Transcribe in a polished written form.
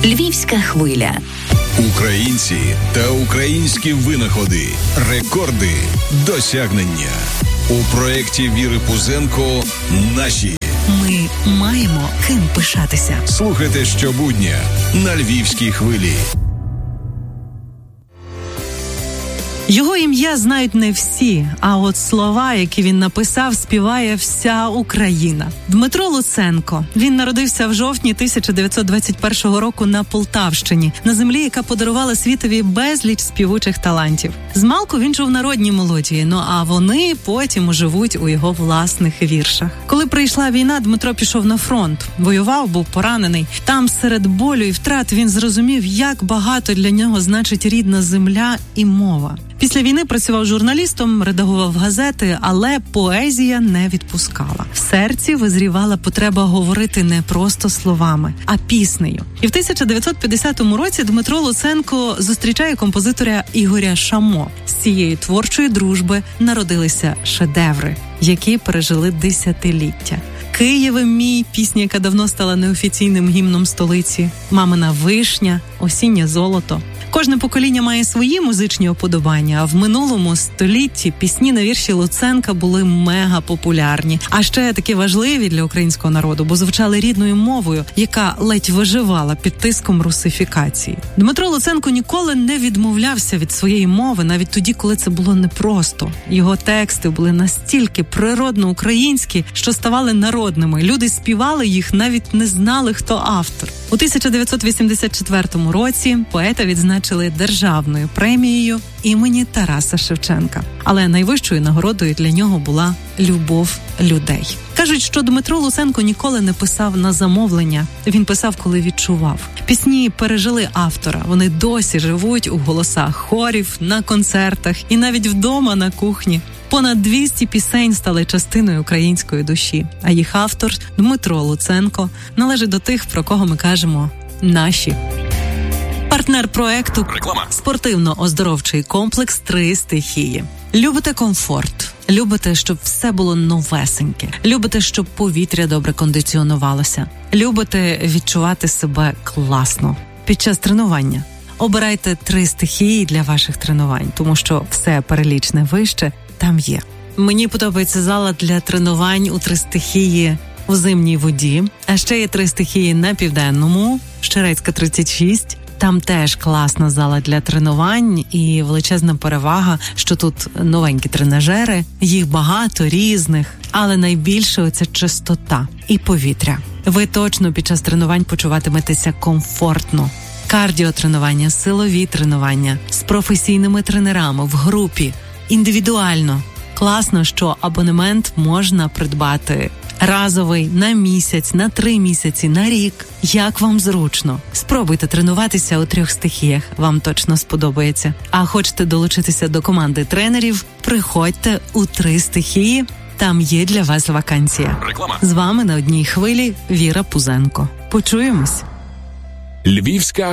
Львівська хвиля. Українці та українські винаходи, рекорди, досягнення. У проєкті Віри Пузенко «Наші». Ми маємо ким пишатися. Слухайте щобудня на Львівській хвилі. Його ім'я знають не всі, а от слова, які він написав, співає вся Україна. Дмитро Луценко. Він народився в жовтні 1921 року на Полтавщині, на землі, яка подарувала світові безліч співучих талантів. Змалку він чув народні мелодії, а вони потім оживуть у його власних віршах. Коли прийшла війна, Дмитро пішов на фронт. Воював, був поранений. Там серед болю і втрат він зрозумів, як багато для нього значить рідна земля і мова. Після війни працював журналістом, редагував газети, але поезія не відпускала. В серці визрівала потреба говорити не просто словами, а піснею. І в 1950 році Дмитро Луценко зустрічає композитора Ігоря Шамо. З цієї творчої дружби народилися шедеври, які пережили десятиліття. «Києве мій» – пісня, яка давно стала неофіційним гімном столиці, «Мамина вишня», «Осіннє золото». Кожне покоління має свої музичні уподобання, а в минулому столітті пісні на вірші Луценка були мега-популярні. А ще такі важливі для українського народу, бо звучали рідною мовою, яка ледь виживала під тиском русифікації. Дмитро Луценко ніколи не відмовлявся від своєї мови, навіть тоді, коли це було непросто. Його тексти були настільки природно українські, що ставали народними. Люди співали їх, навіть не знали, хто автор. У 1984 році поета відзначили державною премією імені Тараса Шевченка. Але найвищою нагородою для нього була любов людей. Кажуть, що Дмитро Луценко ніколи не писав на замовлення. Він писав, коли відчував. Пісні пережили автора. Вони досі живуть у голосах хорів, на концертах і навіть вдома на кухні. Понад 200 пісень стали частиною української душі, а їх автор Дмитро Луценко належить до тих, про кого ми кажемо «Наші». Партнер проекту – спортивно-оздоровчий комплекс «Три стихії». Любите комфорт? Любите, щоб все було новесеньке? Любите, щоб повітря добре кондиціонувалося? Любите відчувати себе класно під час тренування? Обирайте 3 стихії для ваших тренувань, тому що все перелічне вище там є. Мені подобається зала для тренувань у 3 стихії у Зимній воді, а ще є 3 стихії на Південному, Щерецька 36. Там теж класна зала для тренувань і величезна перевага, що тут новенькі тренажери, їх багато різних, але найбільше оця чистота і повітря. Ви точно під час тренувань почуватиметеся комфортно. Кардіотренування, силові тренування з професійними тренерами в групі, індивідуально. Класно, що абонемент можна придбати разовий, на місяць, на 3 місяці, на рік. Як вам зручно. Спробуйте тренуватися у 3 стихіях, вам точно сподобається. А хочете долучитися до команди тренерів? Приходьте у 3 стихії, там є для вас вакансія. Реклама. З вами на одній хвилі Віра Пузенко. Почуємось. Львівська